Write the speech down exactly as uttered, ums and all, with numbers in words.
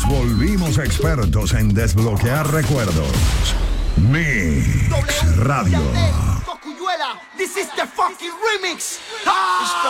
volvimos expertos en desbloquear recuerdos. Mix Radio. This is the fucking remix. Ah!